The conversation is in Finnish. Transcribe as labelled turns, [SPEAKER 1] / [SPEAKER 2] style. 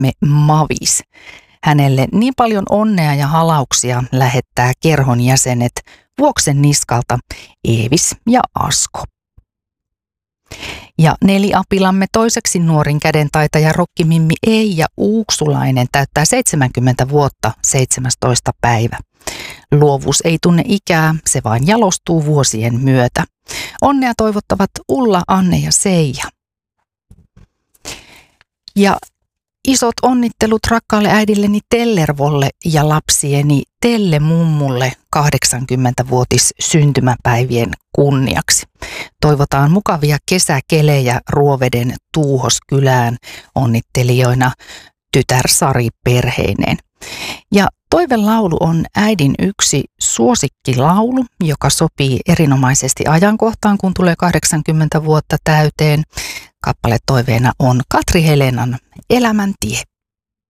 [SPEAKER 1] tyttäremme Mavis. Hänelle niin paljon onnea ja halauksia lähettää kerhon jäsenet Vuoksen niskalta Eevis ja Asko. Ja neliapilamme toiseksi nuorin kädentaitaja rokkimimmi Eija Uuksulainen täyttää 70 vuotta 17. päivä. Luovuus ei tunne ikää, se vain jalostuu vuosien myötä. Onnea toivottavat Ulla, Anne ja Seija. Ja isot onnittelut rakkaalle äidilleni Tellervolle ja lapsieni Telle mummulle 80-vuotis syntymäpäivien kunniaksi. Toivotaan mukavia kesäkelejä Ruoveden Tuuhoskylään onnittelijoina tytär Sari perheineen. Ja toivelaulu on äidin yksi suosikkilaulu, joka sopii erinomaisesti ajankohtaan, kun tulee 80 vuotta täyteen. Kappale toiveena on Katri Helenan Elämäntie.